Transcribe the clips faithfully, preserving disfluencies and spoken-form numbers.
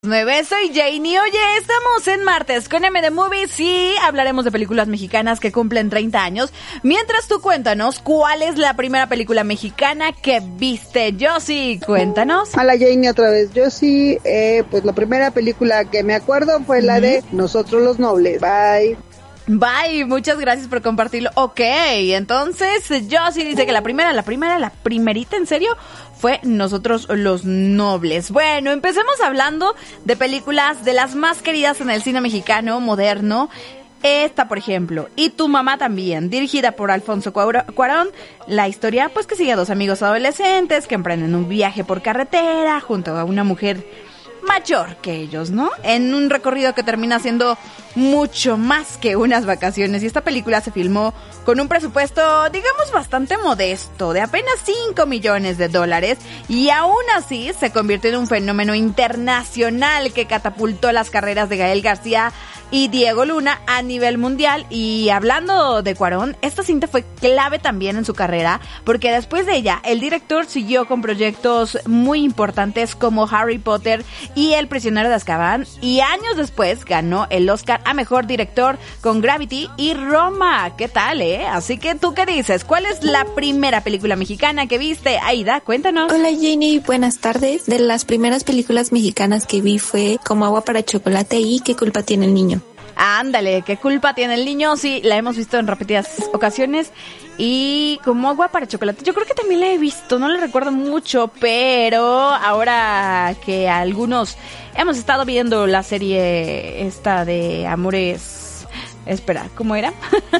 nueve, soy Janie. Oye, estamos en martes con M de Movies y hablaremos de películas mexicanas que cumplen treinta años. Mientras tú cuéntanos, ¿cuál es la primera película mexicana que viste? Josie, cuéntanos. Hola Janie, otra vez. Yo sí, eh, pues la primera película que me acuerdo fue uh-huh. la de Nosotros los Nobles. Bye. Bye, muchas gracias por compartirlo. Ok, entonces Josie dice que la primera, la primera, la primerita, ¿en serio? Fue Nosotros los Nobles. Bueno, empecemos hablando de películas de las más queridas en el cine mexicano moderno. Esta, por ejemplo, Y tu mamá también, dirigida por Alfonso Cuarón. La historia, pues, que sigue a dos amigos adolescentes que emprenden un viaje por carretera junto a una mujer mayor que ellos, ¿no? En un recorrido que termina siendo mucho más que unas vacaciones. Y esta película se filmó con un presupuesto, digamos, bastante modesto, de apenas cinco millones de dólares. Y aún así se convirtió en un fenómeno internacional que catapultó las carreras de Gael García y Diego Luna a nivel mundial. Y hablando de Cuarón, esta cinta fue clave también en su carrera, porque después de ella, el director siguió con proyectos muy importantes como Harry Potter y El prisionero de Azkaban, y años después ganó el Oscar a Mejor Director con Gravity y Roma. ¿Qué tal, eh? Así que, ¿tú qué dices? ¿Cuál es la primera película mexicana que viste? Aida, cuéntanos. Hola Jenny, buenas tardes. De las primeras películas mexicanas que vi fue Como agua para chocolate y ¿Qué culpa tiene el niño? Ándale, ¿qué culpa tiene el niño? Sí, la hemos visto en repetidas ocasiones. Y Como agua para chocolate, yo creo que también la he visto, no la recuerdo mucho, pero ahora que algunos hemos estado viendo la serie esta de Amores... Espera, ¿cómo era?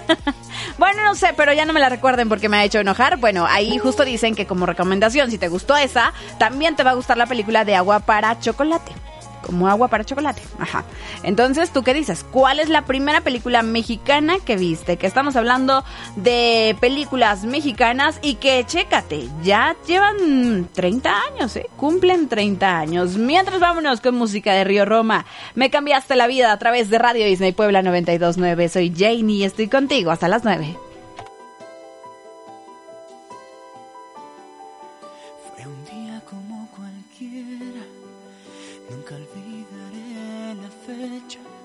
Bueno, no sé, pero ya no me la recuerden porque me ha hecho enojar. Bueno, ahí justo dicen que como recomendación, si te gustó esa, también te va a gustar la película de Agua para Chocolate. Como agua para chocolate. Ajá. Entonces, ¿tú qué dices? ¿Cuál es la primera película mexicana que viste? Que estamos hablando de películas mexicanas y que, chécate, ya llevan treinta años, ¿eh? Cumplen treinta años. Mientras, vámonos con música de Río Roma. Me cambiaste la vida a través de Radio Disney Puebla noventa y dos punto nueve. Soy Janie y estoy contigo hasta las nueve. Fue un día como cualquiera. Nunca olvidaré la fecha